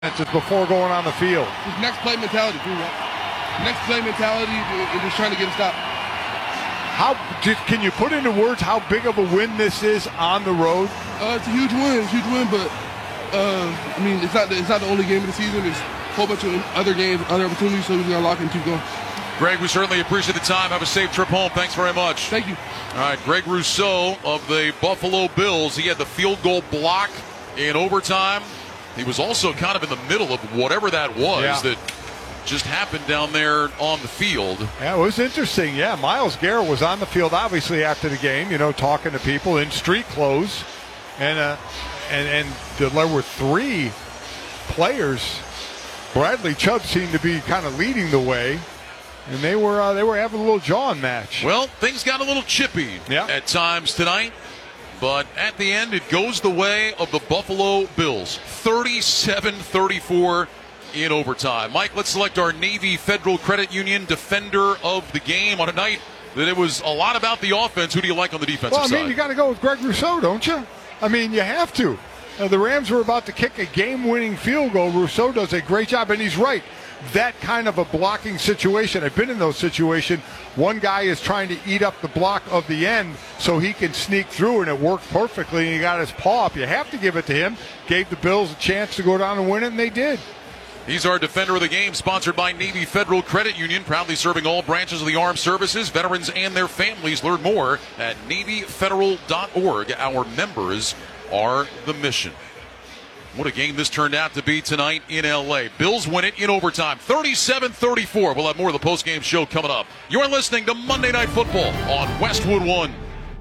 Just before going on the field. Just next play mentality. Next play mentality is just trying to get a stop. Can you put into words how big of a win this is on the road? It's a huge win. But it's not the only game of the season. There's a whole bunch of other games, other opportunities, so we can unlock and keep going. Greg, we certainly appreciate the time. Have a safe trip home. Thanks very much. Thank you. All right, Greg Rousseau of the Buffalo Bills. He had the field goal block in overtime. He was also kind of in the middle of whatever that was that just happened down there on the field. Yeah, it was interesting. Yeah, Myles Garrett was on the field, obviously, after the game, talking to people in street clothes. And there were three players. Bradley Chubb seemed to be kind of leading the way. And they were having a little jawing match. Well, things got a little chippy at times tonight. But at the end, it goes the way of the Buffalo Bills. 37-34 in overtime. Mike, let's select our Navy Federal Credit Union defender of the game on a night that it was a lot about the offense. Who do you like on the defensive side? You got to go with Greg Rousseau, don't you? You have to. The Rams were about to kick a game-winning field goal. Rousseau does a great job, and he's right. That kind of a blocking situation, I've been in those situations. One guy is trying to eat up the block of the end so he can sneak through, and it worked perfectly, and he got his paw up. You have to give it to him. Gave the Bills a chance to go down and win it, and they did. He's our defender of the game, sponsored by Navy Federal Credit Union, proudly serving all branches of the armed services, veterans, and their families. Learn more at NavyFederal.org. Our members are the mission. What a game this turned out to be tonight in L.A. Bills win it in overtime, 37-34. We'll have more of the postgame show coming up. You're listening to Monday Night Football on Westwood One.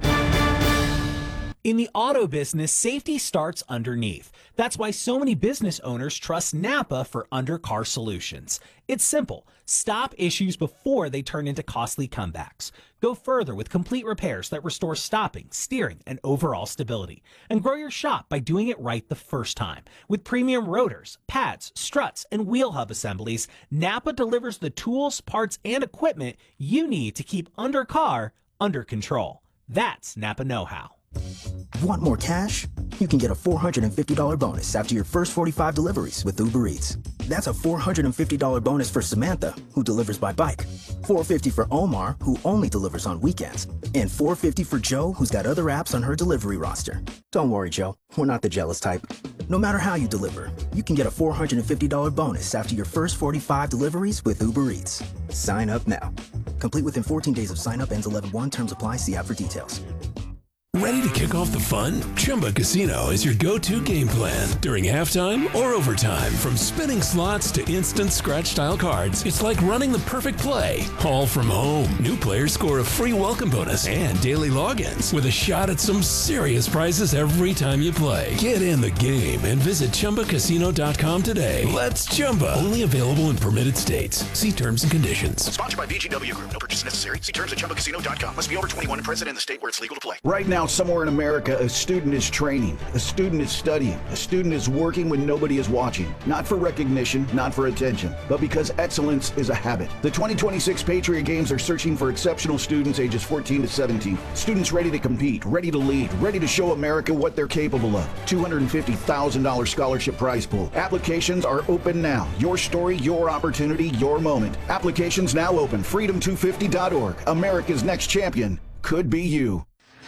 In the auto business, safety starts underneath. That's why so many business owners trust Napa for undercar solutions. It's simple. Stop issues before they turn into costly comebacks. Go further with complete repairs that restore stopping, steering, and overall stability. And grow your shop by doing it right the first time. With premium rotors, pads, struts, and wheel hub assemblies, Napa delivers the tools, parts, and equipment you need to keep undercar under control. That's Napa know-how. Want more cash? You can get a $450 bonus after your first 45 deliveries with Uber Eats. That's a $450 bonus for Samantha, who delivers by bike, $450 for Omar, who only delivers on weekends, and $450 for Joe, who's got other apps on her delivery roster. Don't worry, Joe. We're not the jealous type. No matter how you deliver, you can get a $450 bonus after your first 45 deliveries with Uber Eats. Sign up now. Complete within 14 days of sign up. Ends 11/1. Terms apply. See app for details. Ready to kick off the fun? Chumba Casino is your go-to game plan during halftime or overtime. From spinning slots to instant scratch-style cards, it's like running the perfect play, all from home. New players score a free welcome bonus and daily logins with a shot at some serious prizes every time you play. Get in the game and visit ChumbaCasino.com today. Let's Chumba. Only available in permitted states. See terms and conditions. Sponsored by VGW Group. No purchase necessary. See terms at ChumbaCasino.com. Must be over 21 and present in the state where it's legal to play. Right now, somewhere in America, a student is training, a student is studying, a student is working when nobody is watching. Not for recognition, not for attention, but because excellence is a habit. The 2026 Patriot Games are searching for exceptional students ages 14 to 17. Students ready to compete, ready to lead, ready to show America what they're capable of. $250,000 scholarship prize pool. Applications are open now. Your story, your opportunity, your moment. Applications now open. Freedom250.org. America's next champion could be you.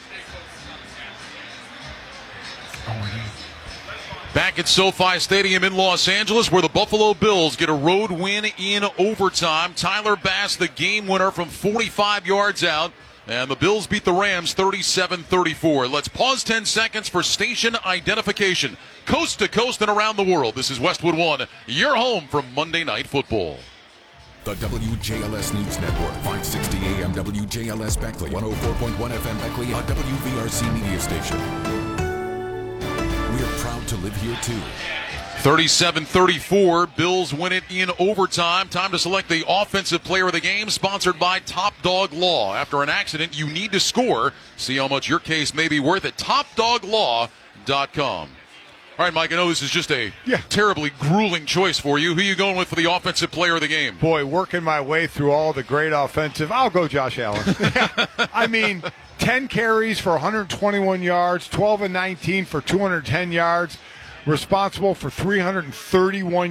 Back at SoFi Stadium in Los Angeles, where the Buffalo Bills get a road win in overtime. Tyler Bass, the game winner from 45 yards out. And the Bills beat the Rams 37-34. Let's pause 10 seconds for station identification. Coast to coast and around the world, this is Westwood One, your home for Monday Night Football. The WJLS News Network, 560 AM WJLS Beckley, 104.1 FM Beckley, a WVRC media station. We are proud to live here, too. 37-34, Bills win it in overtime. Time to select the offensive player of the game, sponsored by Top Dog Law. After an accident, you need to score. See how much your case may be worth at TopDogLaw.com. All right, Mike, I know this is just a terribly grueling choice for you. Who are you going with for the offensive player of the game? Boy, working my way through all the great offensive, I'll go Josh Allen. I mean, 10 carries for 121 yards, 12 and 19 for 210 yards. responsible for 331